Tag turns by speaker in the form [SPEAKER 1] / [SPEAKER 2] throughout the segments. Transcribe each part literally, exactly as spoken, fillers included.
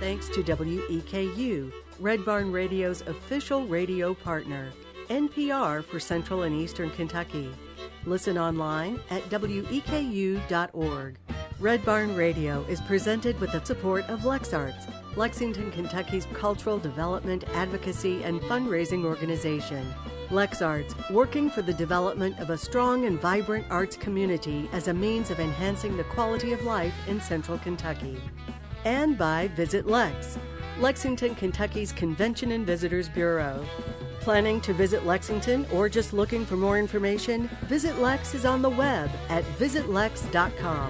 [SPEAKER 1] thanks to W E K U, Red Barn Radio's official radio partner, N P R for Central and Eastern Kentucky. Listen online at W E K U dot org. Red Barn Radio is presented with the support of LexArts, Lexington, Kentucky's cultural development, advocacy, and fundraising organization. LexArts, working for the development of a strong and vibrant arts community as a means of enhancing the quality of life in Central Kentucky. And by Visit Lex, Lexington, Kentucky's Convention and Visitors Bureau. Planning to visit Lexington or just looking for more information? Visit Lex is on the web at visit lex dot com.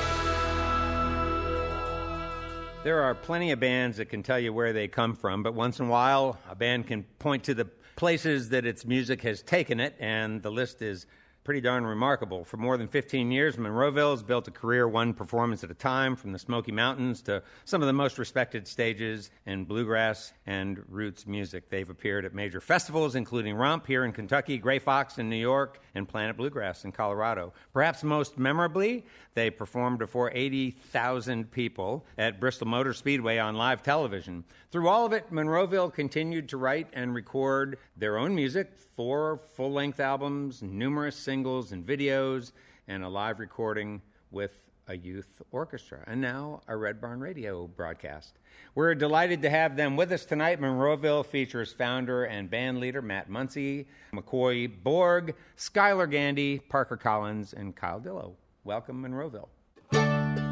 [SPEAKER 2] There are plenty of bands that can tell you where they come from, but once in a while, a band can point to the places that its music has taken it, and the list is pretty darn remarkable. For more than fifteen years, Monroeville has built a career one performance at a time, from the Smoky Mountains to some of the most respected stages in bluegrass and roots music. They've appeared at major festivals, including Rump here in Kentucky, Gray Fox in New York, and Planet Bluegrass in Colorado. Perhaps most memorably, they performed before eighty thousand people at Bristol Motor Speedway on live television. Through all of it, Monroeville continued to write and record their own music, four full-length albums, numerous singles and videos, and a live recording with a youth orchestra, and now a Red Barn Radio broadcast. We're delighted to have them with us tonight. Monroeville features founder and band leader Matt Muncy, McCoy Borg, Skylar Gandy, Parker Collins, and Kyle Dillow. Welcome, Monroeville.